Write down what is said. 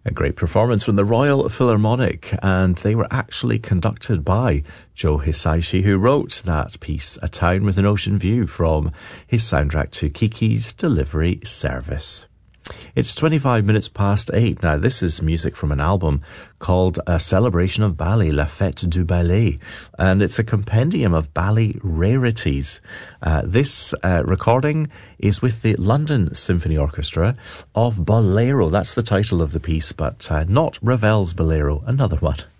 A great performance from the Royal Philharmonic, and they were actually conducted by Joe Hisaishi, who wrote that piece, A Town with an Ocean View, from his soundtrack to Kiki's Delivery Service. It's 25 minutes past 8. Now, this is music from an album called A Celebration of Bali, La Fête du Ballet, and it's a compendium of ballet rarities. This recording is with the London Symphony Orchestra of Bolero. That's the title of the piece, but not Ravel's Bolero, another one.